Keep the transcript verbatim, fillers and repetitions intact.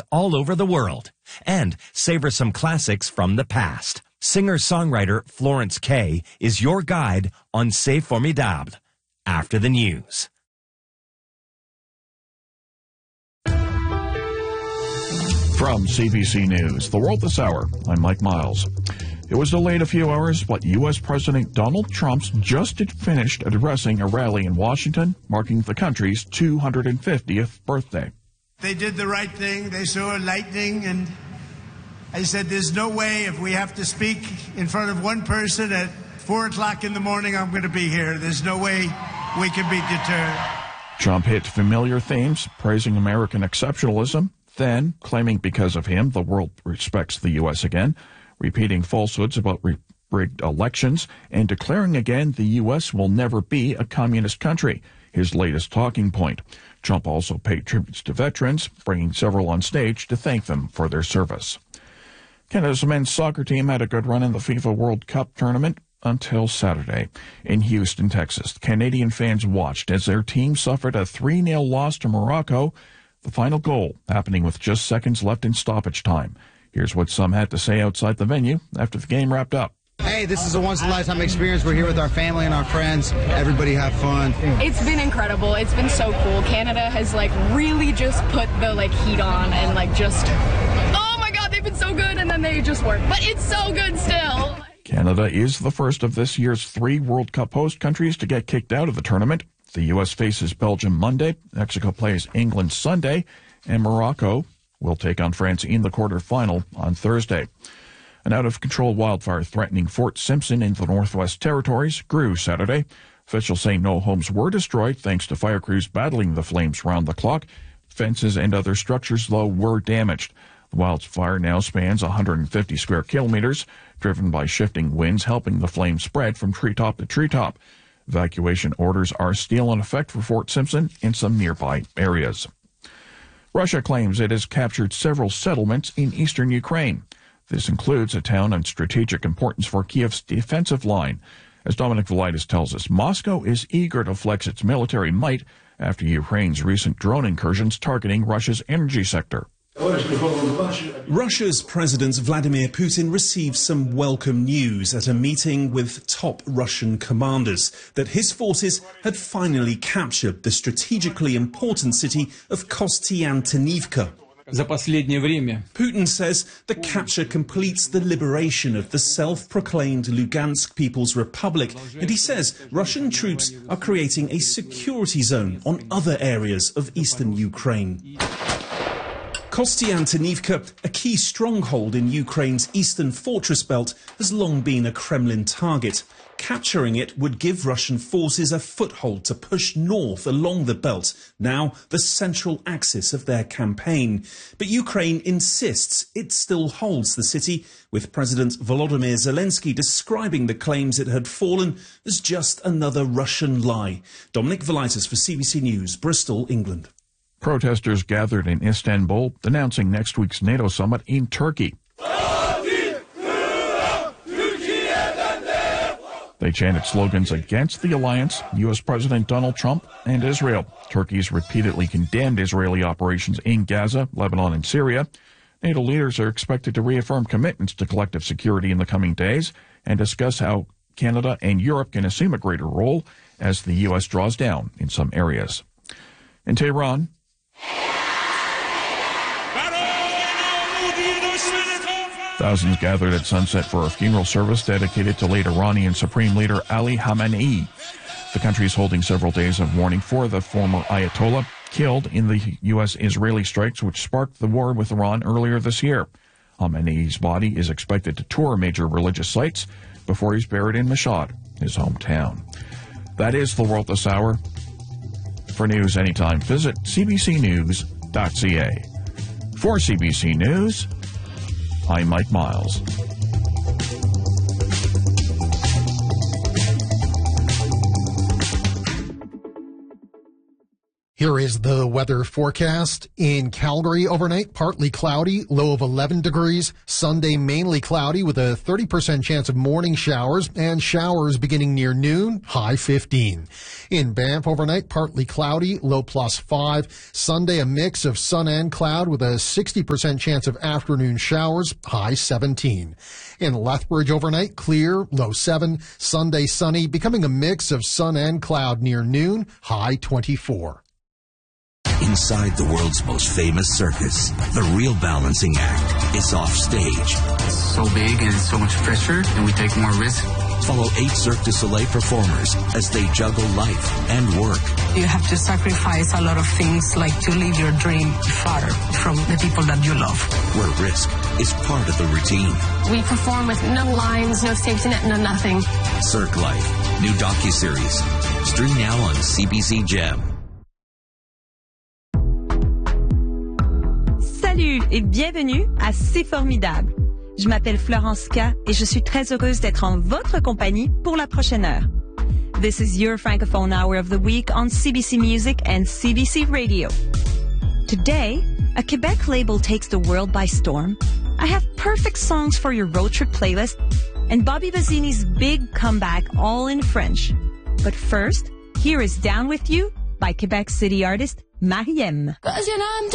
all over the world. And savor some classics from the past. Singer-songwriter Florence Kay is your guide on C'est Formidable. After the news. From C B C News, The World This Hour, I'm Mike Miles. It was delayed a few hours, but U S President Donald Trump's just finished addressing a rally in Washington, marking the country's two hundred fiftieth birthday. They did the right thing. They saw lightning, and I said, there's no way if we have to speak in front of one person at four o'clock in the morning, I'm going to be here. There's no way we can be deterred. Trump hit familiar themes, praising American exceptionalism, then claiming because of him the world respects the U S again, repeating falsehoods about rigged elections, and declaring again the U S will never be a communist country, his latest talking point. Trump also paid tributes to veterans, bringing several on stage to thank them for their service. Canada's men's soccer team had a good run in the FIFA World Cup tournament until Saturday. In Houston, Texas, Canadian fans watched as their team suffered a three nil loss to Morocco, the final goal happening with just seconds left in stoppage time. Here's what some had to say outside the venue after the game wrapped up. Hey, this is a once-in-a-lifetime experience. We're here with our family and our friends. Everybody have fun. It's been incredible. It's been so cool. Canada has, like, really just put the, like, heat on and, like, just, oh, my God, they've been so good, and then they just weren't. But it's so good still. Canada is the first of this year's three World Cup host countries to get kicked out of the tournament. The U S faces Belgium Monday, Mexico plays England Sunday, and Morocco will take on France in the quarterfinal on Thursday. An out-of-control wildfire threatening Fort Simpson in the Northwest Territories grew Saturday. Officials say no homes were destroyed thanks to fire crews battling the flames round the clock. Fences and other structures, though, were damaged. The wildfire now spans one hundred fifty square kilometers, driven by shifting winds, helping the flames spread from treetop to treetop. Evacuation orders are still in effect for Fort Simpson and some nearby areas. Russia claims it has captured several settlements in eastern Ukraine. This includes a town of strategic importance for Kiev's defensive line. As Dominic Velitis tells us, Moscow is eager to flex its military might after Ukraine's recent drone incursions targeting Russia's energy sector. Russia's President Vladimir Putin received some welcome news at a meeting with top Russian commanders that his forces had finally captured the strategically important city of Kostiantynivka. Putin says the capture completes the liberation of the self-proclaimed Lugansk People's Republic, and he says Russian troops are creating a security zone on other areas of eastern Ukraine. Kostiantynivka, a key stronghold in Ukraine's eastern fortress belt, has long been a Kremlin target. Capturing it would give Russian forces a foothold to push north along the belt, now the central axis of their campaign. But Ukraine insists it still holds the city, with President Volodymyr Zelensky describing the claims it had fallen as just another Russian lie. Dominic Velitis for C B C News, Bristol, England. Protesters gathered in Istanbul, denouncing next week's NATO summit in Turkey. They chanted slogans against the alliance, U S President Donald Trump, and Israel. Turkey's repeatedly condemned Israeli operations in Gaza, Lebanon, and Syria. NATO leaders are expected to reaffirm commitments to collective security in the coming days and discuss how Canada and Europe can assume a greater role as the U S draws down in some areas. In Tehran, thousands gathered at sunset for a funeral service dedicated to late Iranian Supreme Leader Ali Khamenei. The country is holding several days of mourning for the former Ayatollah, killed in the U S-Israeli strikes which sparked the war with Iran earlier this year. Khamenei's body is expected to tour major religious sites before he's buried in Mashhad, his hometown. That is The World This Hour. For news anytime, visit c b c news dot c a. For C B C News, I'm Mike Miles. Here is the weather forecast. In Calgary overnight, partly cloudy, low of eleven degrees. Sunday, mainly cloudy with a thirty percent chance of morning showers and showers beginning near noon, high fifteen. In Banff overnight, partly cloudy, low plus five. Sunday, a mix of sun and cloud with a sixty percent chance of afternoon showers, high seventeen. In Lethbridge overnight, clear, low seven. Sunday, sunny, becoming a mix of sun and cloud near noon, high twenty-four. Inside the world's most famous circus, the real balancing act is off stage. It's so big and so much pressure, and we take more risk. Follow eight Cirque du Soleil performers as they juggle life and work. You have to sacrifice a lot of things, like to leave your dream far from the people that you love. Where risk is part of the routine. We perform with no lines, no safety net, no nothing. Cirque Life, new docuseries. Stream now on C B C Gem. Salut et bienvenue à C'est Formidable. Je m'appelle Florence K et je suis très heureuse d'être en votre compagnie pour la prochaine heure. This is your Francophone Hour of the Week on C B C Music and C B C Radio. Today, a Quebec label takes the world by storm. I have perfect songs for your road trip playlist and Bobby Bazzini's big comeback all in French. But first, here is Down With You by Quebec City artist Mariem.